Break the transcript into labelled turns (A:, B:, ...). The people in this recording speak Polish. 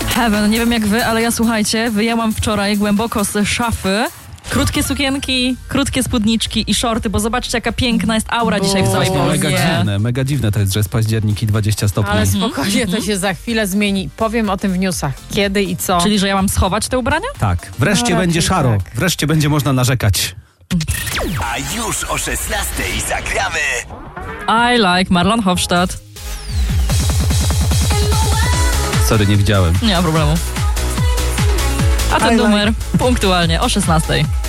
A: Heaven, nie wiem jak wy, ale ja słuchajcie, wyjęłam wczoraj głęboko z szafy krótkie sukienki, krótkie spódniczki i shorty, bo zobaczcie jaka piękna jest aura dzisiaj w całej Polsce.
B: Mega dziwne to jest, że jest październik i 20 stopni.
C: Ale spokojnie, to się za chwilę zmieni. Powiem o tym w newsach. Kiedy i co.
A: Czyli, że ja mam schować te ubrania?
B: Tak, wreszcie będzie szaro, wreszcie będzie można narzekać.
D: A już o 16:00 zagramy
A: I like Marlon Hofstadt.
B: Sorry, nie widziałem.
A: Nie ma problemu. A ten numer punktualnie o 16:00.